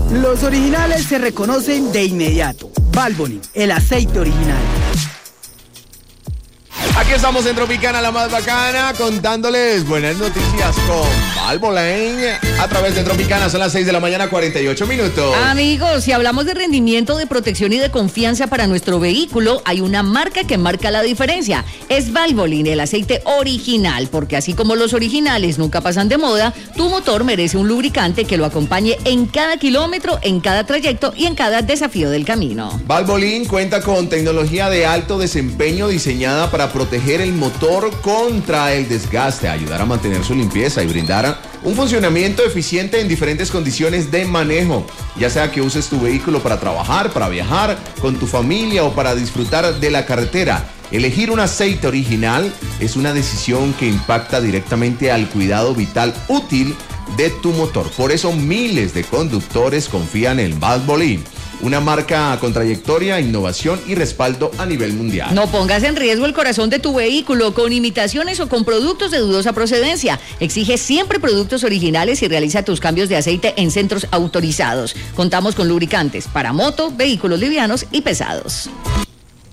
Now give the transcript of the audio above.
Los originales se reconocen de inmediato. Valvoline, el aceite original. Aquí estamos en Tropicana, la más bacana, contándoles buenas noticias con Valvoline a través de Tropicana. Son las 6 de la mañana, 48 minutos. Amigos, si hablamos de rendimiento, de protección y de confianza para nuestro vehículo, hay una marca que marca la diferencia. Es Valvoline, el aceite original, porque así como los originales nunca pasan de moda, tu motor merece un lubricante que lo acompañe en cada kilómetro, en cada trayecto y en cada desafío del camino. Valvoline cuenta con tecnología de alto desempeño diseñada para proteger el motor contra el desgaste, ayudar a mantener su limpieza y brindar un funcionamiento eficiente en diferentes condiciones de manejo, ya sea que uses tu vehículo para trabajar, para viajar con tu familia o para disfrutar de la carretera. Elegir un aceite original es una decisión que impacta directamente al cuidado vital útil de tu motor. Por eso miles de conductores confían en Valvoline, una marca con trayectoria, innovación y respaldo a nivel mundial. No pongas en riesgo el corazón de tu vehículo con imitaciones o con productos de dudosa procedencia. Exige siempre productos originales y realiza tus cambios de aceite en centros autorizados. Contamos con lubricantes para moto, vehículos livianos y pesados.